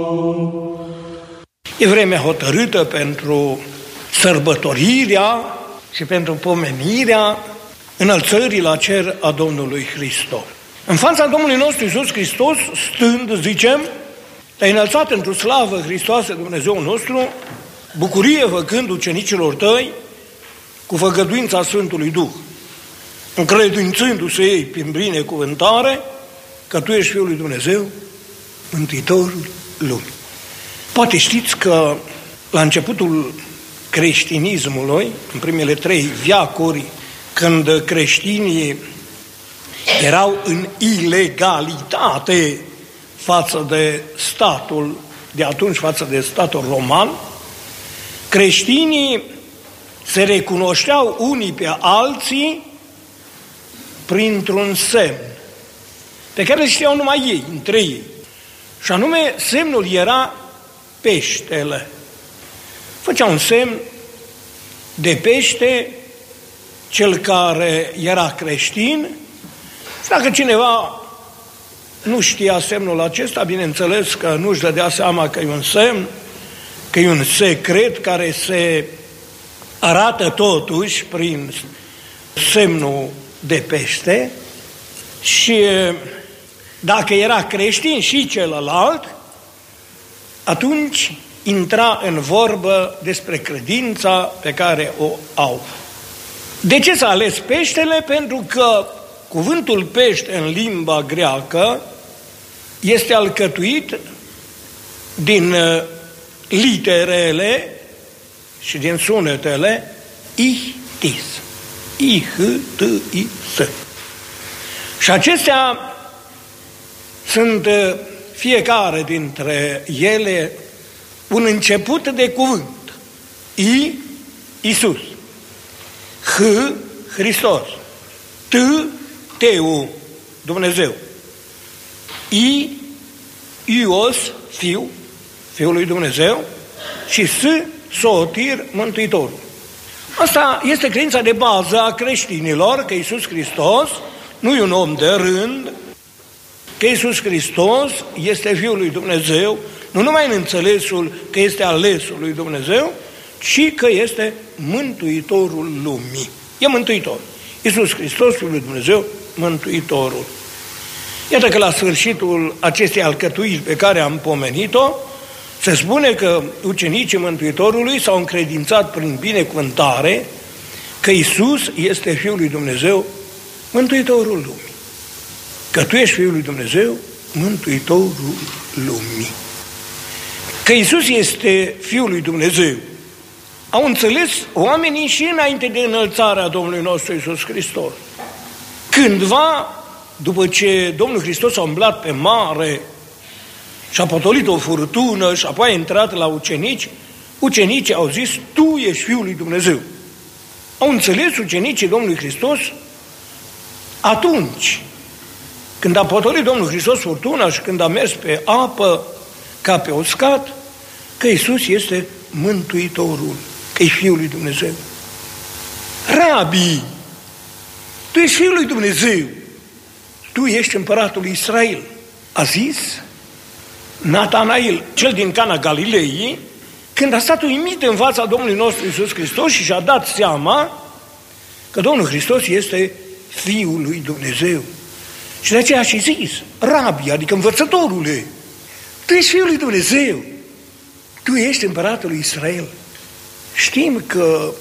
E vremea hotărâtă pentru sărbătorirea și pentru pomenirea înălțării la cer a Domnului Hristos. În fața Domnului nostru Iisus Hristos, stând, zicem, te-ai înălțat într-o slavă Hristoasă Dumnezeu nostru, bucurie făcând ucenicilor tăi cu făgăduința Sfântului Duh, încredințându-se ei prin binecuvântare că Tu ești Fiul lui Dumnezeu, Mântuitorul lumii. Poate știți că la începutul creștinismului, în primele 3 veacuri, când creștinii erau în ilegalitate față de statul de atunci, față de statul roman, creștinii se recunoșteau unii pe alții printr-un semn pe care îl știau numai ei, între ei. Și anume, semnul era peștele. Făcea un semn de pește cel care era creștin. Și dacă cineva nu știa semnul acesta, bineînțeles că nu-și dădea seama că e un semn, că e un secret care se arată totuși prin semnul de pește. Și dacă era creștin și celălalt, atunci intra în vorbă despre credința pe care o au. De ce s-a ales peștele? Pentru că cuvântul pește în limba greacă este alcătuit din literele și din sunetele ihtis. I-H-T-I-S. Și acestea sunt fiecare dintre ele un început de cuvânt. I, Iisus. H, Hristos. T, Teu, Dumnezeu. I, Ios, Fiu, Fiul lui Dumnezeu. Și S, Sotir, Mântuitorul. Asta este credința de bază a creștinilor, că Iisus Hristos nu e un om de rând, că Iisus Hristos este Fiul lui Dumnezeu, nu numai în înțelesul că este alesul lui Dumnezeu, ci că este Mântuitorul lumii. E Mântuitor. Iisus Hristos, Fiul lui Dumnezeu, Mântuitorul. Iată că la sfârșitul acestei alcătuiri pe care am pomenit-o, se spune că ucenicii Mântuitorului s-au încredințat prin binecuvântare că Iisus este Fiul lui Dumnezeu, Mântuitorul lumii. Că Tu ești Fiul lui Dumnezeu, Mântuitorul lumii. Că Iisus este Fiul lui Dumnezeu au înțeles oamenii și înainte de înălțarea Domnului nostru Iisus Hristos. Cândva, după ce Domnul Hristos a umblat pe mare și a potolit o furtună și apoi a intrat la ucenici, ucenicii au zis, Tu ești Fiul lui Dumnezeu. Au înțeles ucenicii Domnului Hristos atunci când a potolit Domnul Hristos furtuna și când a mers pe apă ca pe uscat, că Iisus este Mântuitorul, că e Fiul lui Dumnezeu. Rabi, Tu ești Fiul lui Dumnezeu, Tu ești împăratul lui Israel, a zis Natanael, cel din Cana Galilei, când a stat uimit în fața Domnului nostru Iisus Hristos și și-a dat seama că Domnul Hristos este Fiul lui Dumnezeu. Și de aceea și zis, Rabi, adică învățătorule, Tu ești Fiul lui Dumnezeu, Tu ești împăratul lui Israel. Știm că